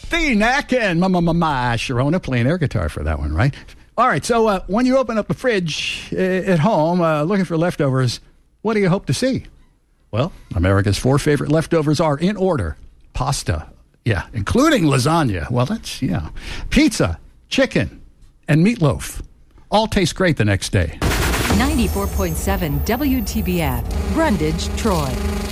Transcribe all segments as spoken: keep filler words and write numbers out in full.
Steve Nack and my, my, my, my Sharona playing air guitar for that one, right? All right, so uh, when you open up the fridge uh, at home uh, looking for leftovers, what do you hope to see? Well, America's four favorite leftovers are in order. Pasta, yeah, including lasagna. Well, that's, yeah. Pizza, chicken, and meatloaf. All taste great the next day. ninety-four point seven W T B F, Brundage, Troy.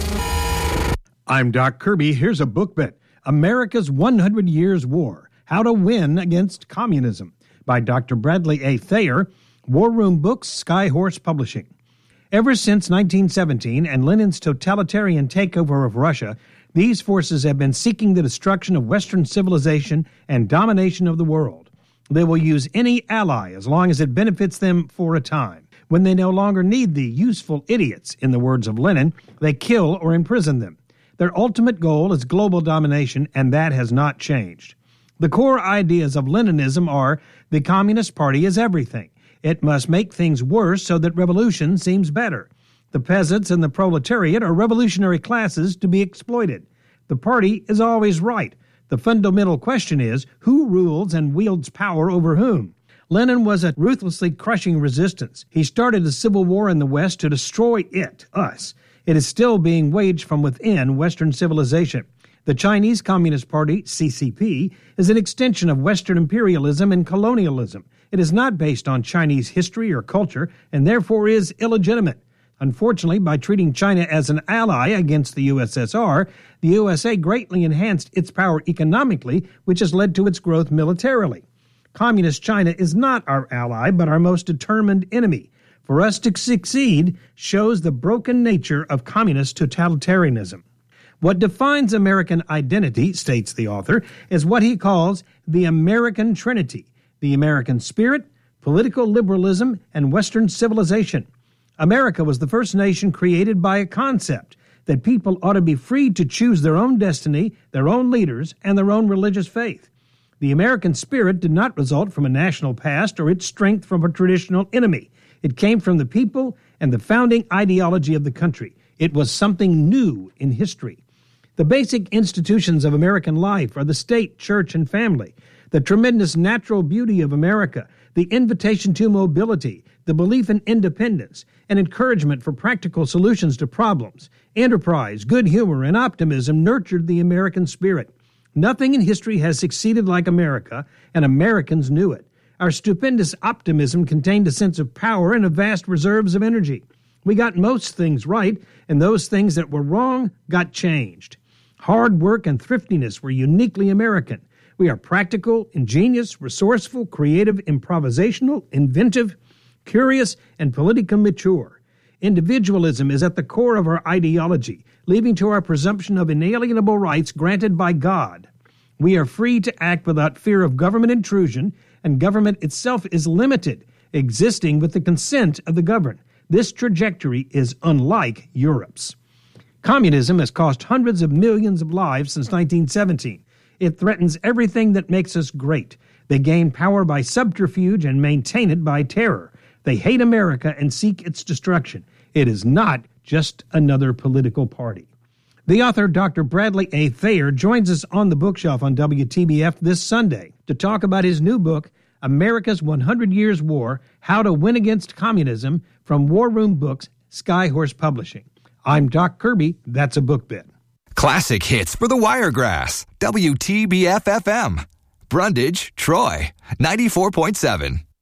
I'm Doc Kirby. Here's a book bit. America's one hundred Years War, How to Win Against Communism, by Doctor Bradley A. Thayer, War Room Books, Skyhorse Publishing. Ever since nineteen seventeen and Lenin's totalitarian takeover of Russia, these forces have been seeking the destruction of Western civilization and domination of the world. They will use any ally as long as it benefits them for a time. When they no longer need the useful idiots, in the words of Lenin, they kill or imprison them. Their ultimate goal is global domination, and that has not changed. The core ideas of Leninism are the Communist Party is everything. It must make things worse so that revolution seems better. The peasants and the proletariat are revolutionary classes to be exploited. The party is always right. The fundamental question is, who rules and wields power over whom? Lenin was a ruthlessly crushing resistance. He started a civil war in the West to destroy it, us. It is still being waged from within Western civilization. The Chinese Communist Party, C C P, is an extension of Western imperialism and colonialism. It is not based on Chinese history or culture, and therefore is illegitimate. Unfortunately, by treating China as an ally against the U S S R, the U S A greatly enhanced its power economically, which has led to its growth militarily. Communist China is not our ally, but our most determined enemy. For us to succeed shows the broken nature of communist totalitarianism. What defines American identity, states the author, is what he calls the American Trinity, the American spirit, political liberalism, and Western civilization. America was the first nation created by a concept that people ought to be free to choose their own destiny, their own leaders, and their own religious faith. The American spirit did not result from a national past or its strength from a traditional enemy. It came from the people and the founding ideology of the country. It was something new in history. The basic institutions of American life are the state, church, and family, the tremendous natural beauty of America, the invitation to mobility, the belief in independence, and encouragement for practical solutions to problems. Enterprise, good humor, and optimism nurtured the American spirit. Nothing in history has succeeded like America, and Americans knew it. Our stupendous optimism contained a sense of power and a vast reserves of energy. We got most things right, and those things that were wrong got changed. Hard work and thriftiness were uniquely American. We are practical, ingenious, resourceful, creative, improvisational, inventive, curious, and politically mature. Individualism is at the core of our ideology, leading to our presumption of inalienable rights granted by God. We are free to act without fear of government intrusion, and government itself is limited, existing with the consent of the governed. This trajectory is unlike Europe's. Communism has cost hundreds of millions of lives since nineteen seventeen. It threatens everything that makes us great. They gain power by subterfuge and maintain it by terror. They hate America and seek its destruction. It is not just another political party. The author, Doctor Bradley A. Thayer, joins us on the bookshelf on W T B F this Sunday to talk about his new book, America's one hundred Years War, How to Win Against Communism, from War Room Books, Skyhorse Publishing. I'm Doc Kirby. That's a book bit. Classic hits for the Wiregrass. W T B F F M. Brundage, Troy. ninety-four point seven.